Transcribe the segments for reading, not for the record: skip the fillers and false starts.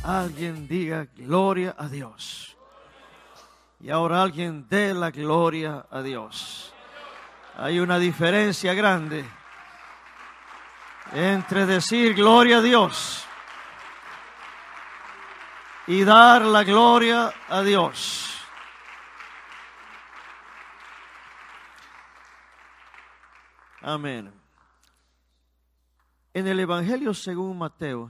Alguien diga gloria a Dios. Y ahora alguien dé la gloria a Dios. Hay una diferencia grande entre decir gloria a Dios y dar la gloria a Dios. Amén. En el Evangelio según Mateo,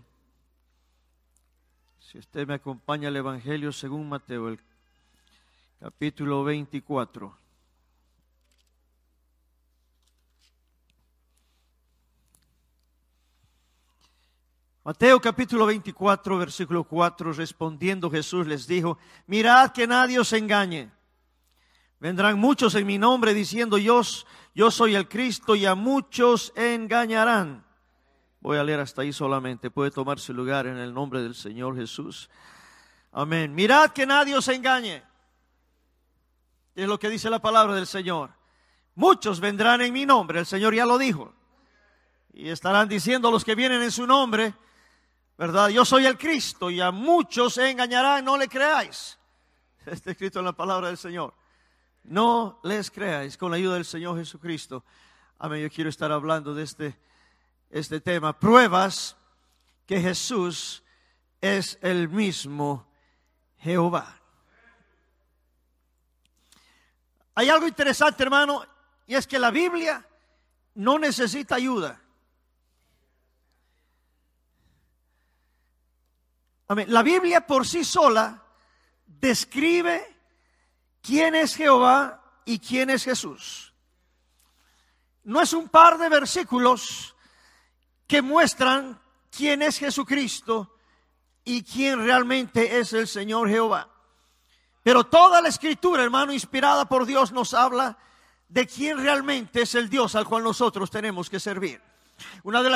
si usted me acompaña al Evangelio según Mateo, el capítulo 24. Mateo capítulo 24, versículo 4, respondiendo Jesús les dijo: mirad que nadie os engañe. Vendrán muchos en mi nombre diciendo yo soy el Cristo, y a muchos engañarán. Voy a leer hasta ahí solamente. Puede tomar su lugar en el nombre del Señor Jesús. Amén. Mirad que nadie os engañe. Es lo que dice la palabra del Señor. Muchos vendrán en mi nombre. El Señor ya lo dijo. Y estarán diciendo los que vienen en su nombre, ¿verdad? Yo soy el Cristo, y a muchos engañarán. No le creáis. Está escrito en la palabra del Señor. No les creáis, con la ayuda del Señor Jesucristo. Amén. Yo quiero estar hablando de este tema, pruebas que Jesús es el mismo Jehová. Hay algo interesante, hermano, y es que la Biblia no necesita ayuda. Amén. La Biblia por sí sola describe quién es Jehová y quién es Jesús. No es un par de versículos que muestran quién es Jesucristo y quién realmente es el Señor Jehová. Pero toda la Escritura, hermano, inspirada por Dios, nos habla de quién realmente es el Dios al cual nosotros tenemos que servir. Una de las